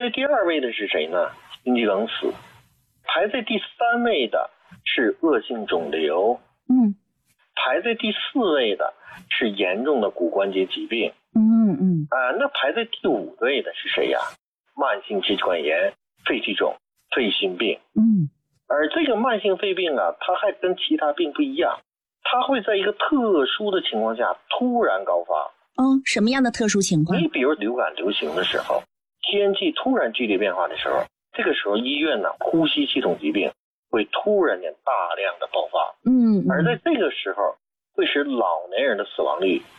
在第2位的是谁呢？心肌梗死。排在第3位的是恶性肿瘤。排在第4位的是严重的骨关节疾病。那排在第5位的是谁呀？慢性支气管炎、肺气肿、肺心病。而这个慢性肺病啊，它还跟其他病不一样，它会在一个特殊的情况下突然高发。 什么样的特殊情况？ 你比如流感流行的时候，天气突然剧烈变化的时候，这个时候医院呢，呼吸系统疾病会突然间大量的爆发。而在这个时候会使老年人的死亡率